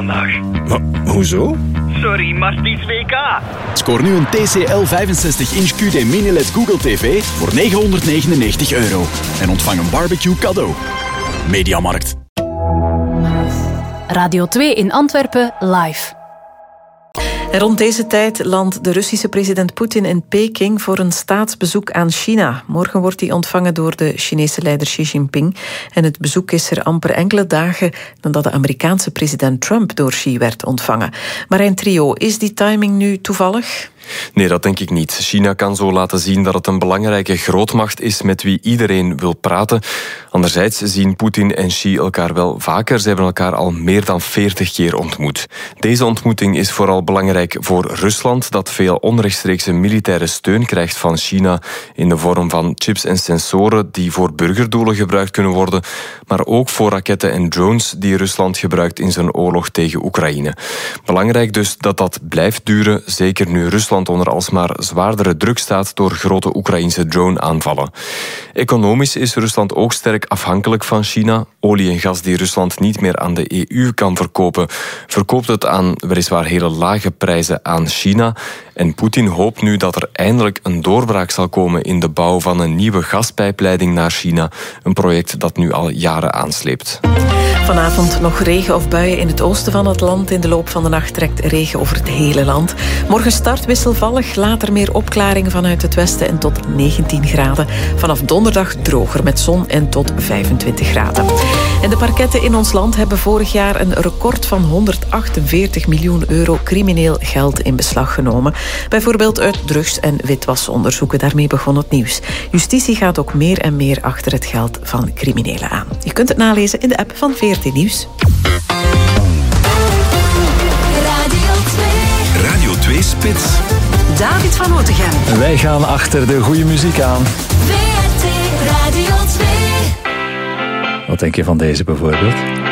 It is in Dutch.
vandaag. Maar, hoezo? Sorry, maar het is WK. Scoor nu een TCL 65-inch QD Mini-LED Google TV voor €999 en ontvang een barbecue cadeau. Mediamarkt. Radio 2 in Antwerpen live. En rond deze tijd landt de Russische president Poetin in Peking voor een staatsbezoek aan China. Morgen wordt hij ontvangen door de Chinese leider Xi Jinping. En het bezoek is er amper enkele dagen nadat de Amerikaanse president Trump door Xi werd ontvangen. Marijn Trio, is die timing nu toevallig? Nee, dat denk ik niet. China kan zo laten zien dat het een belangrijke grootmacht is met wie iedereen wil praten. Anderzijds zien Poetin en Xi elkaar wel vaker. Ze hebben elkaar al meer dan 40 keer ontmoet. Deze ontmoeting is vooral belangrijk voor Rusland, dat veel onrechtstreekse militaire steun krijgt van China in de vorm van chips en sensoren die voor burgerdoelen gebruikt kunnen worden, maar ook voor raketten en drones die Rusland gebruikt in zijn oorlog tegen Oekraïne. Belangrijk dus dat dat blijft duren, zeker nu Rusland onder alsmaar zwaardere druk staat door grote Oekraïnse drone-aanvallen. Economisch is Rusland ook sterk afhankelijk van China. Olie en gas die Rusland niet meer aan de EU kan verkopen, verkoopt het aan weliswaar hele lage prijzen aan China. En Poetin hoopt nu dat er eindelijk een doorbraak zal komen in de bouw van een nieuwe gaspijpleiding naar China. Een project dat nu al jaren aansleept. Vanavond nog regen of buien in het oosten van het land. In de loop van de nacht trekt regen over het hele land. Morgen start wisselvallig, later meer opklaringen vanuit het westen en tot 19 graden. Vanaf donderdag droger met zon en tot 25 graden. En de parketten in ons land hebben vorig jaar een record van €148 miljoen crimineel geld in beslag genomen. Bijvoorbeeld uit drugs- en witwasonderzoeken. Daarmee begon het nieuws. Justitie gaat ook meer en meer achter het geld van criminelen aan. Je kunt het nalezen in de app van VRT Nieuws. Radio 2 Spits. David van Otegem. Wij gaan achter de goede muziek aan. VRT Radio 2. Wat denk je van deze bijvoorbeeld?